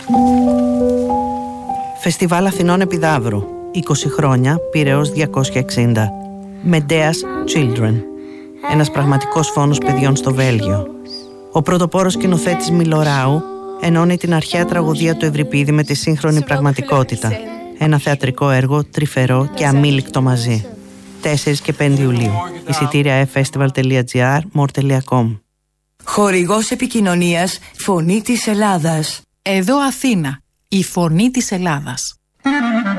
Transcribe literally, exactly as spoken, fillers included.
Φεστιβάλ Αθηνών Επιδαύρου, είκοσι χρόνια, Πειραιώς διακόσια εξήντα. Medea's Children, ένας πραγματικός φόνος παιδιών στο Βέλγιο. Ο πρωτοπόρος σκηνοθέτης Μιλοράου ενώνει την αρχαία τραγωδία του Ευρυπίδη με τη σύγχρονη πραγματικότητα. Ένα θεατρικό έργο τρυφερό και αμήλικτο μαζί. τέσσερις και πέντε Ιουλίου. Εισιτήρια e-festival τελεία gr, more τελεία com. Χορηγός επικοινωνίας Φωνή της Ελλάδας. Εδώ Αθήνα, η Φωνή της Ελλάδας.